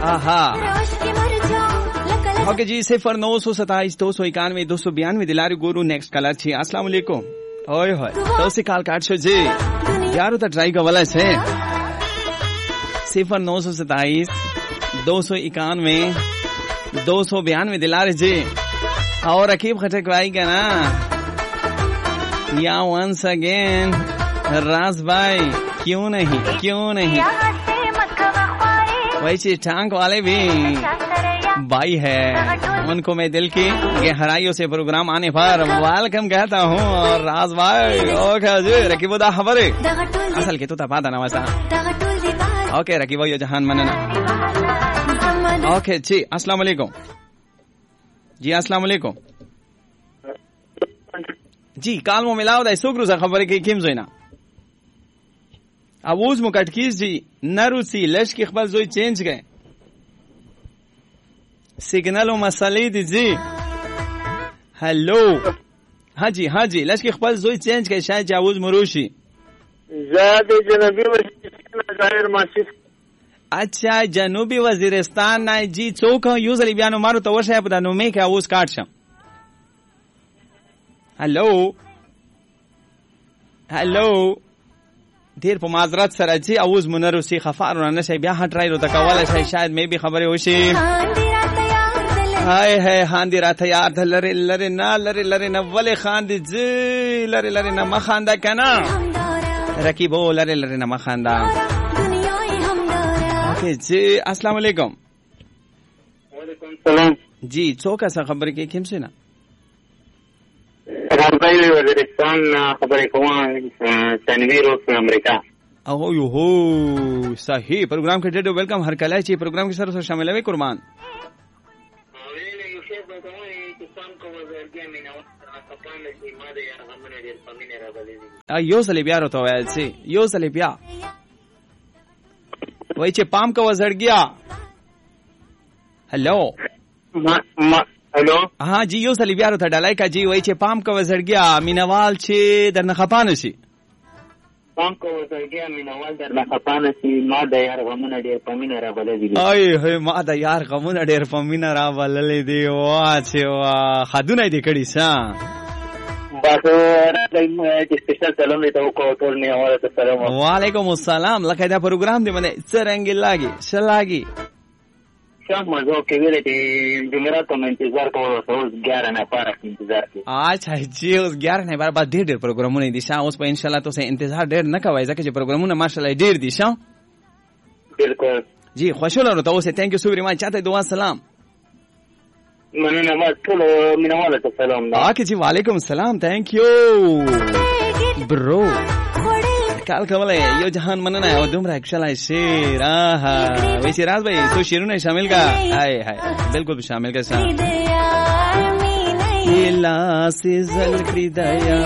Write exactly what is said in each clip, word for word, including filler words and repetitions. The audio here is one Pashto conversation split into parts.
आहा ओके जी सिफर नौ सौ सताइस दो सौ इक्यानवे दो सौ बयानवे दिलारी गुरु नेक्स्ट कलर छी अस्सलाम वालेकुम ओए होए तो से काल काट छो जी यार तो ट्राई का वाला है सिफर नौ सौ सताइस दो सौ इक्यानवे दो सौ बयानवे दिलारे जी और रकीब खटक भाई का ना या वंस अगेन राज भाई क्यों नहीं क्यों नहीं वैसे टांग वाले भी भाई है उनको मैं दिल की गहराइयों से प्रोग्राम आने पर वेलकम कहता हूँ और राज भाई ओके जी रकीबुदा खबर असल के तो तपादा ना वैसा ओके रकीबो यो जहान मनना ओके जी अस्सलाम वालेकुम जी अस्सलाम वालेकुम जी काल मो मिलाओ दा सुग्रु सा खबर की किम जोइना आवाज मुकटकीस जी नरुसी लश की खबर जोई चेंज गए सिग्नल और मसले दीजिए हेलो हाँ जी हाँ जी लश की खबर जोई चेंज गए शायद जावूज मरूशी अच्छा जनूबी वजीरिस्तान ना जी चौक यूजर बयान मारो तो वर्ष है पता नो में क्या आवाज काट शम हेलो हेलो देर पर माजरत सर जी आवाज मुनरुसी खफार और नशे ब्याह ट्राई रो तकवाला शायद शायद मैं भी खबरें होशी हाय है हांदी रात यार ध लरे लरे ना लरे लरे ना वले खांदी जी लरे लरे ना मखांदा कहना रकीबो लरे लरे ना मखांदा ओके जी अस्सलाम वालेकुम वालेकुम सलाम जी चौका सा खबर के किम से ना राजभाई वजीरिस्तान खबर को तनवीर से अमेरिका ओ यो हो सही प्रोग्राम के डेडो वेलकम हर कला ची प्रोग्राम के सर शामिल है कुर्बान यो सलिबिया रो तो वैसे यो सलिबिया वही चे पाम का वजड़ गया हेलो हेलो हाँ जी यो सलिबिया रो था डालाई का जी वही चे पाम का वजड़ गया मीनावाल छे दर नखपान सी पाम का वजड़ गया मीनावाल दर नखपान सी मा दयार गमुना डेर पमीना रा बले दी ओए होए मा दयार गमुना डेर पमीना रा बले दी वाह छे वाह खादू नहीं देखड़ी सा स्पेशल सलाम देता हूँ को तोड़ने वाला तो सलाम वालेकुम अस्सलाम लखैदा प्रोग्राम दे मने सरंगी लागी शलागी शाम मजो के वेले ते जुमेरा तो मैं इंतजार को रोज ग्यारह ना पारा इंतजार के अच्छा जी उस ग्यारह ने बार बाद डेढ़ डेढ़ प्रोग्राम नहीं दिशा उस पर इंशाल्लाह तो से इंतजार डेढ़ न कवाई जाके प्रोग्राम ने माशाल्लाह डेढ़ दिशा बिल्कुल जी खुशल और तो से thank you so very much चाहते दुआ सलाम मैंने नमाज चलो मिना वाला तो सलाम ना आके जी वालेकुम सलाम थैंक यू ब्रो काल कमले यो जहान मनना है दुमरा चला शेर आहा वैसे राज भाई तो शेरू ने शामिल का हाय हाय बिल्कुल शामिल का साथ इला से जलकरी दया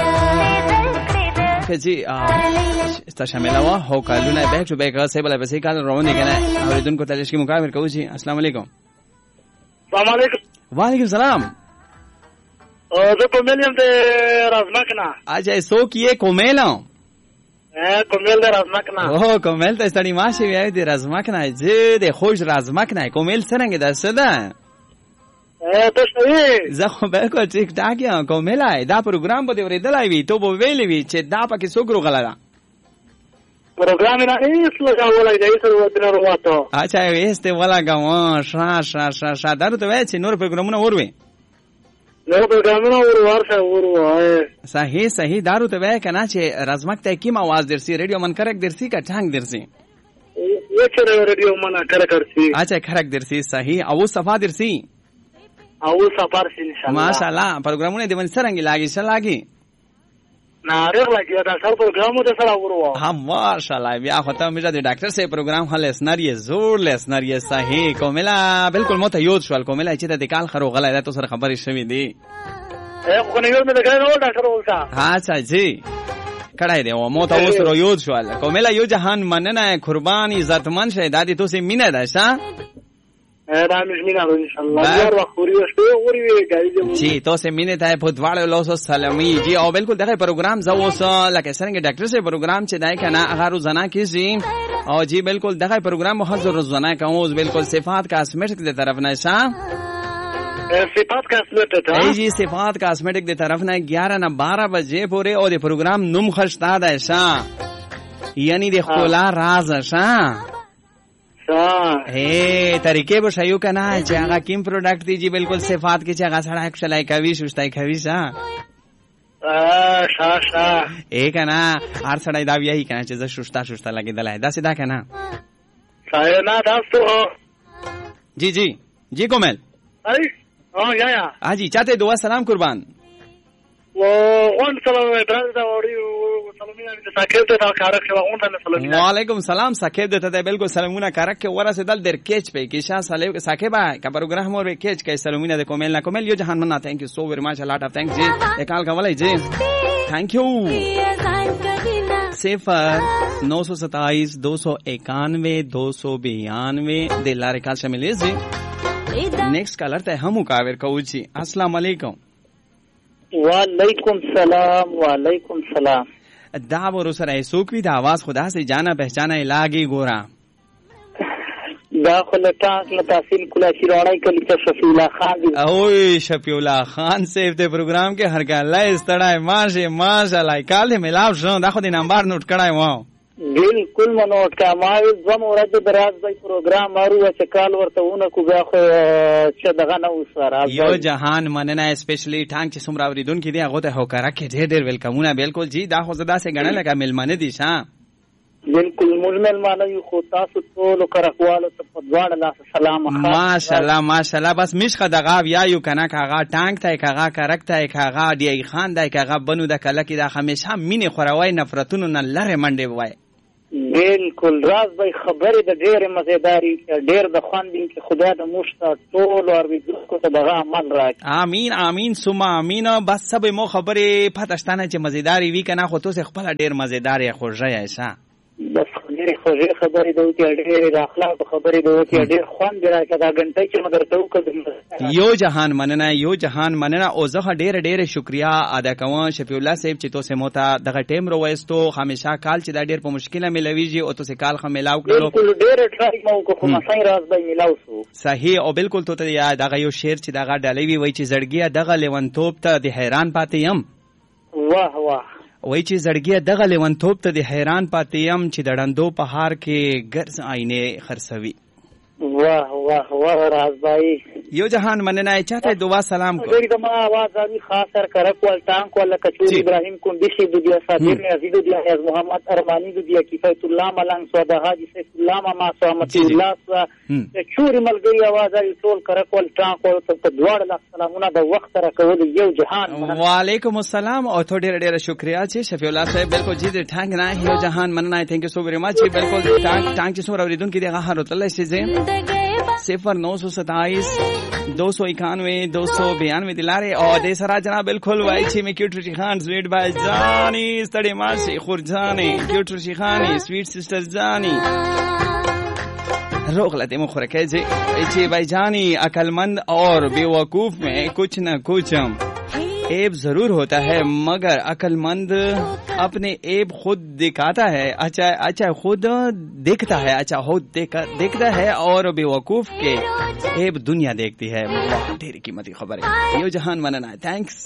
जी इस्ता शामिल हुआ हो कालू ना बैक टू बैक से बला बस काल रोने के ना और दिन को तलिश के मुकाबले कहूं जी अस्सलाम वालेकुम अस्सलाम वालेकुम वालेकुम सलाम ओ तो कोमेलियम ते राजमकना आज ऐसो किए कोमेला ए कोमेल दे राजमकना ओ कोमेल तो स्टडी माशी वे दे राजमकना जे दे खुश राजमकना कोमेल सरंगे दा सदा ए तो सही زخم بکو ټیک ټاک یا کوملای دا پروګرام به ورېدلای وي ته به ویلې وي چې دا پکې سوګرو غلا پروګرام نه هیڅ لګاولای دی سر ودنه وروته اچھا este ولا غوا شا شا شا شا درته وای چې نور پروګرامونه وروي نور پروګرامونه ورور شه وروه صحیح صحیح دارو ته وای کنه چې رزمک ته کیم आवाज درسي ریډیو من کرک درسي کا ټانګ درسي یو چې ریډیو من کرک درسي اچھا کرک درسي صحیح او صفا درسي او سفر ان شاء الله ماشاءالله پروګرامونه دې من سرنګي لاګي شلاګي نارغ لګي دا سر پروګرامو ته سره وروه ها ماشاءالله بیا خو ته مې د ډاکټر سره پروګرام خلاص نری زور لس نری صحیح کوملا بالکل مته یود شوال کوملا چې د کال خرو غلا ده تو سره خبرې شوې دي اے خو نه یو مې دغه نو ډاکټر ولتا ها اچھا جی کړای دی او مته اوس رو یود شوال کوملا یو جهان مننه قربان عزت من شه دادی تو سي مینه ده شا رامیش مینا ان شاء الله یار وخوري شو غوري وی جی تو سے مینه ته په دواړو لاسو سلامي جی او بالکل دغه پروګرام زو اوس لکه څنګه ډاکټر سے پروګرام چې دای کنه هغه روزانه کیږي او جی بالکل دغه پروګرام حضور روزانه کوم بالکل صفات کاسمیټک دی طرف نه شا صفات کاسمیټک ای جی صفات کاسمیټک دی طرف نه گیارہ نه بارہ بجے پورې او د پروګرام نوم خشتا ده شا یعنی د خولا راز شا اے طریقې به شایو کنه چې هغه کیم پروډکټ دی جی بالکل صفات کې چې هغه سره یک شلای کوي شوستای کوي شا ا شا شا اے کنه هر سړی دا ویایي کنه چې ز شوستا شوستا لګیدل دا سیدا کنه ساینا تاسو جی جی جی کومل ای او یا یا اجي چاته دعا سلام قربان و اون سلام درز دا وری سلامونه د ساکر ته کارک شو اون ته سلامونه وعلیکم سلام ساکر ته بالکل سلامونه کارک کې ورسه دل در کېچ په کې شاه سلام کې ساکر با کا پروګرام اور کېچ کې سلامونه د کومل نه کومل یو جهان منا ثانک یو سو ویری مچ لاټ اف ثانک جی اکال کولای جی ثانک یو صفر نو سو ستائیس دو سو اکانوے دو سو بیانوے دلار کال شامل ہے جی نیکسٹ کالر ته هم مکاور کوو جی السلام علیکم وعلیکم سلام وعلیکم سلام دا ورو سره سوکوي د आवाज خدا سے جانا پہچانا لاګي ګورا دا خلک له تحصیل کلا شیرانای کلی ته شفیع الله خان دی اوه شفیع الله خان سیف د پروګرام کې هر کله استړای ماشه ماشاءالله کال ملاو شو دا خو د نمبر نوٹ کړای و بالکل منوټ کا ما زم ورځ دراز به پروګرام مارو چې کال ورته ونه کو بیا خو چې دغه نو سره یو جهان مننه اسپیشلی ټانک چې سمرا وریدون کې دی هغه ته هوکارا کې ډېر ډېر ویلکمونه بالکل جی دا خو زدا سه غنه لگا ملمانه دي شا بالکل مجمل معنی یو خو تاسو ټول کرکواله ته په ځوان الله سلام ماشاءالله ماشاءالله بس مشخه دغه بیا یو کنه کاغه ټانک ته کاغه کرکته کاغه دی خان دی کاغه بنو د کله کې دا همیشه مینه خوروي نفرتونو نه لره منډه وای بالکل راز به خبرې د ډېر مزیداری ډېر د خواندین کې خدا د مشته ټول او ورګو ته دغه عمل راکړي امين امين ثم امين بس سبې مو خبرې پاتشتانه چې مزیداری وی کنه خو ته خپل ډېر مزیداری خوږه ایسا بس ډېر خوږه خبرې دوی ډېر د اخلاق خبرې دوی ډېر خوان دی راکړه دا غنټه چې مدر ته وکړم یو جهان مننه یو جهان مننه او زه ډېر ډېر شکریا ادا کوم شفیع الله صاحب چې تو سه موتا دغه ټیم رو وستو همیشه کال چې دا ډېر په مشکله ملويږي او تو سه کال خه ملاو کړو بالکل ډېر ټرای مو کو خو مسای راز به ملاو سو صحیح او بالکل تو ته یاد دغه یو شعر چې دغه ډالوي وای چې زړګیا دغه لیونتوب ته د حیران پاتې يم واه واه وای چې زړګیا دغه لیونتوب ته د حیران پاتې يم چې دړندو پهار کې ګرځ آینه خرڅوي واه واه واه راز بھائی یو جهان مننه چاته دعا سلام کو ډېر د ما आवाज علي خاص سر کرک ول ټانک ول کچور ابراهيم کندشي د دیا صابر عزیز د دیا محمد ارمانی د دیا کفایت الله ملنګ سودا حاجی سیف الله ما سلامت الله چور ملګری आवाज علي ټول کرک ول ټانک ول ته دواړه لا سلامونه د وخت را کول یو جهان وعلیکم السلام او ته ډېر ډېر شکریا چې شفیع الله صاحب بالکل جی د ټانک نه یو جهان مننه ثانک یو سو ویری مچ بالکل ټانک ټانک چې سو اوریدون کې دغه هر تل شي صفر نو سو ستائیس دو سو اکانوے دو سو بیانوے دلارے اور دے سرا جناب بالکل وائی چھ میں کیوٹ رشی خان سویٹ بائی جانی ستڑی ماسی خور جانی کیوٹ رشی خانی سویٹ سسٹر جانی روک لیتے مخورکے جی چھ بائی جانی عقل مند اور بے وقوف میں کچھ نہ کچھ ایب ضرور ہوتا ہے مگر عقل مند اپنے ایب خود دکھاتا ہے اچھا اچھا خود دیکھتا ہے اچھا خود دیکھتا ہے اور بے وقوف کے ایب دنیا دیکھتی ہے ڈھیر قیمتی خبر ہے یو جہان مننا تھینکس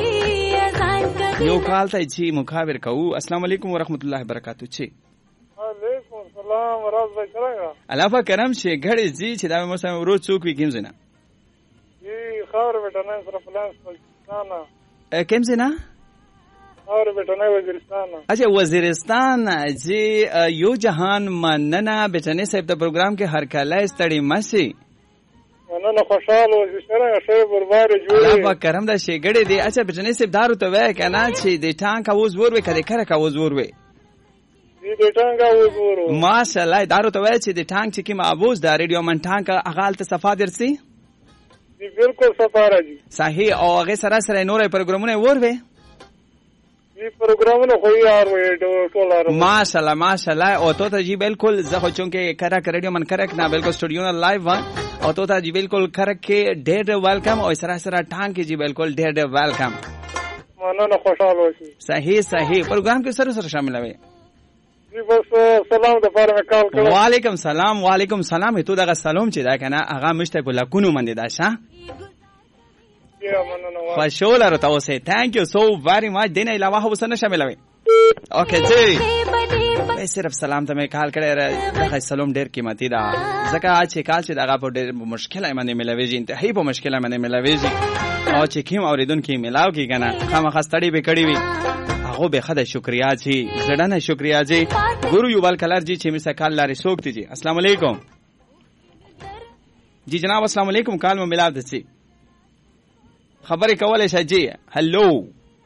یو کال تا جی مخابر کہو السلام علیکم ورحمۃ اللہ وبرکاتہ چی وعلیکم السلام راز بھائی کرنگا اللہ کرم سے گھڑے جی چھ دا موسم روز چوک وی کیم زنا جی خبر بیٹا نہیں صرف فلانس کیم سے نا اور بیٹھنے وزیرستان اچھا وزیرستان جی یو جہان مننه بیٹنے صاحب ته پروگرام کې هر کله استړی مسی مننه خوشاله او سره شی بربار جوړي الله کرم دا شی ګړې دی اچھا بیٹنے صاحب دارو ته وای کنه چې د ټانک اوز ور وې کړه کړه اوز ور وې دی د ټانک اوز ور ماشاءالله دارو ته وای چې د ټانک چې کی مابوز دا ریډیو من ټانک اغال ته صفا درسي بالکل سفاره جی صحیح او هغه سره سره نور پروګرامونه وروي جی پروګرامونه خو یې اور ټول اور ماشاءالله ماشاءالله او ته جی بالکل زه خو چونکه کرا ریډیو من کرک نه بالکل سټوډیو نه لایو او تو ته جی بالکل کرک کې ډېر ډېر ویلکم او سره سره ټانګ کې جی بالکل ډېر ډېر ویلکم. مننه خوشاله اوسئ. صحیح صحیح پروګرام کې سره سره شامل وي. جی بس سلام د پاره مې کال کړم. وعلیکم سلام وعلیکم سلام. ته دغه سلام چې دا کنه هغه مشته ګل کونو منډه دا شه. یا مننه. خوشاله را تاسو. تhank you so very much. دین علاوه وسنه شامل وي. اوکے جی. به صرف سلام ته مې کال کړی دغه سلام ډېر قیمتي ده. ځکه چې کال چې دغه په ډېر مشکل باندې ملويږي انتهایی په مشکل باندې ملويږي او چې کیم اوریدونکو ملاو کی کنه خامخا ستړي به کړی وي هغه به خدای شکریا جی زړه شکریا جی ګورو یو بل کلر جی چې مې کال لاري سوکتی جی. السلام علیکم جی جناب. السلام علیکم. کال مو ملاو دسی خبرې کولای شي جی. هلو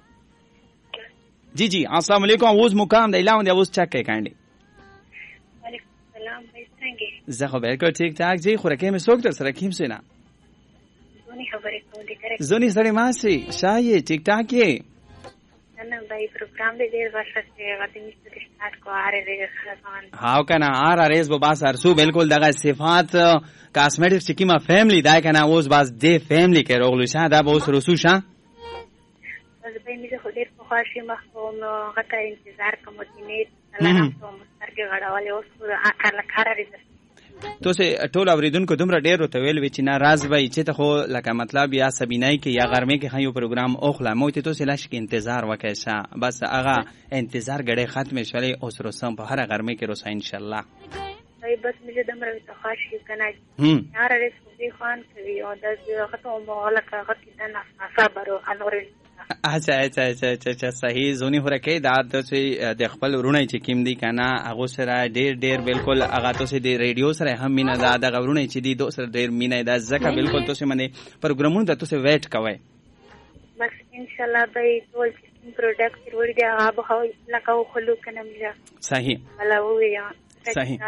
جی جی السلام علیکم. اوس مقام دی لاوند اوس چک کې کاندي. وعلیکم السلام. څنګه زه خو بالکل ٹھیک ٹھاک جی. خو راکې مې سوک تر سره کیم سینا زونی خبرې کوم دي کرے زونی سړی ماسي شای ټیک ټاک یې نن دای پروګرام دې ډیر ورشه چې غته نشته سٹارټ کو اره دې خلان هاو کنه آر ارز بو باس ارسو بالکل دغه صفات کاسمیټکس چې کیما فیملی دای کنه اوس باز دې فیملی کې روغلو شه دا به اوس رسو شه. زه به مې خو ډیر په خاصه مخوم غته انتظار کوم چې نه سلام کوم سرګ غړاولې اوس اکر لکاره دې تو سه ټول اوریدونکو دومره ډیر وته ویل وی چې ناراض وای چې ته خو لکه مطلب یا سبینای کې یا غرمه کې خایو پروګرام اوخلا مو ته تو سه لاش کې انتظار وکړه بس هغه انتظار غړې ختم شولې اوس روسم په هر غرمه کې روسا ان شاء الله. ای بس مې دمر ته خاصه کنه هم یار رسې خان کوي او د خطو مو لکه غتی دنا صبر او انور. اچھا اچھا اچھا اچھا صحیح. زونی هرکه دا ته د خپل ورونه چې کیم دی کنه هغه سره ډیر ډیر بالکل هغه ته سه د ریډیو سره هم مینا دا د غورونه چې دی دو سره ډیر مینا دا ځکه بالکل ته سه منه پروګرامونه ته سه ویټ کوي. بس ان شاء الله به ټول پروډکټ ورته هغه به لکه خلو کنه مله. صحیح ولا ویا صحیح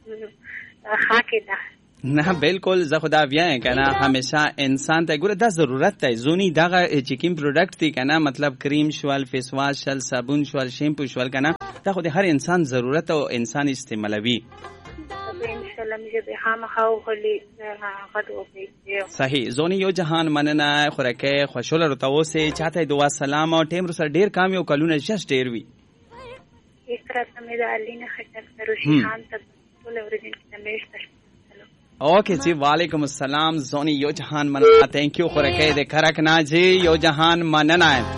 حقه ده نه بالکل زه خدا بیا کنه همیشه انسان ته ګوره د ضرورت دی زونی دغه چیکین پروډکټ دی کنه مطلب کریم شوال فیس واش شل صابون شوال شیمپو شوال کنه دا خو د هر انسان ضرورت او انسان استعمالوي. ان شاء الله مې به هم خو خلی غدو به صحیح. زونی یو جهان مننه خورکه خوشاله رو تاسو چاته دعا سلام او ټیم سره ډیر کامی او کلونه جست ډیر وی اکرا سمې د علینه خټک سره شان ته ټول ورځې کې مېشت. اوکے جی وعلیکم السلام. زونی یو جہان مننا تھینک یو خورکے دے کرکنا جی یو جہان مننا ہے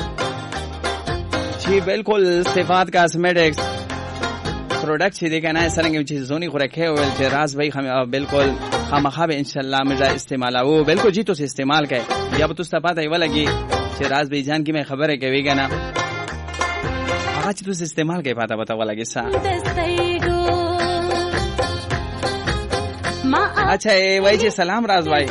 جی بالکل صفات کاسمیٹکس پروڈکٹ چھ دیکھنا ہے سرنگ چھ زونی خورکے ول چھ راز بھائی ہم بالکل خامخاب انشاءاللہ مزا استعمال او بالکل جی تو سے استعمال کرے یا تو پتہ ہے ولگی چھ راز بھائی جان کی میں خبر ہے کہ وی گنا آج تو سے استعمال کے پتہ بتا ولگی سا. اچھا وای چې سلام راز وای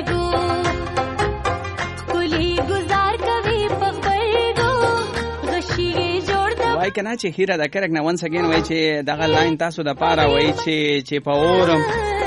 وای کنه چې هیره دا کرک نه ونس اگین وای چې دغه لاین تاسو د پاره وای چې چې په اورم